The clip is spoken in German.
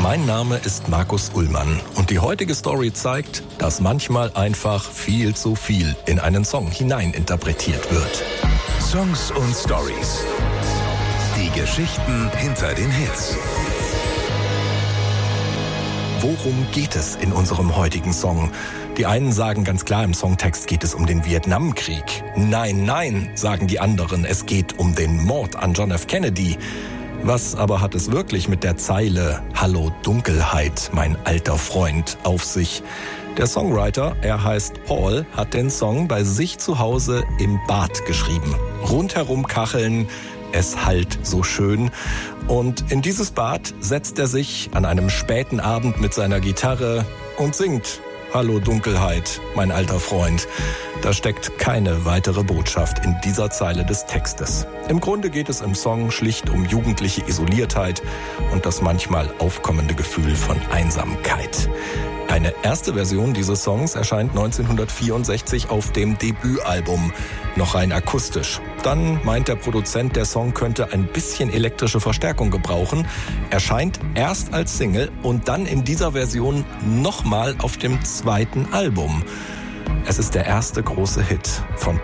Mein Name ist Markus Ullmann und die heutige Story zeigt, dass manchmal einfach viel zu viel in einen Song hineininterpretiert wird. Songs und Stories. Die Geschichten hinter den Hits. Worum geht es in unserem heutigen Song? Die einen sagen ganz klar, im Songtext geht es um den Vietnamkrieg. Nein, nein, sagen die anderen, es geht um den Mord an John F. Kennedy. Was aber hat es wirklich mit der Zeile "Hallo Dunkelheit, mein alter Freund" auf sich? Der Songwriter, er heißt Paul, hat den Song bei sich zu Hause im Bad geschrieben. Rundherum Kacheln, es hallt so schön. Und in dieses Bad setzt er sich an einem späten Abend mit seiner Gitarre und singt "Hallo Dunkelheit, mein alter Freund". Da steckt keine weitere Botschaft in dieser Zeile des Textes. Im Grunde geht es im Song schlicht um jugendliche Isoliertheit und das manchmal aufkommende Gefühl von Einsamkeit. Eine erste Version dieses Songs erscheint 1964 auf dem Debütalbum, noch rein akustisch. Dann meint der Produzent, der Song könnte ein bisschen elektrische Verstärkung gebrauchen, erscheint erst als Single und dann in dieser Version nochmal auf dem zweiten Album. Es ist der erste große Hit von